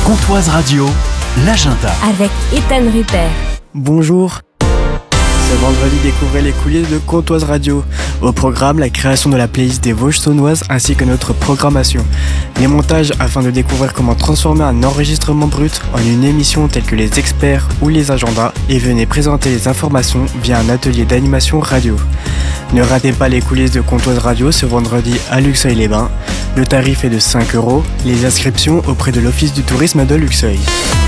Comptoise Radio, l'agenda. Avec Ethan Rupert. Bonjour. Ce vendredi, découvrez les coulisses de Comptoise Radio. Au programme, la création de la playlist des Vosges saunoises ainsi que notre programmation. Les montages afin de découvrir comment transformer un enregistrement brut en une émission telle que les experts ou les agendas et venez présenter les informations via un atelier d'animation radio. Ne ratez pas les coulisses de Comptoise Radio ce vendredi à Luxeuil-les-Bains. Le tarif est de 5 €. Les inscriptions auprès de l'Office du tourisme de Luxeuil.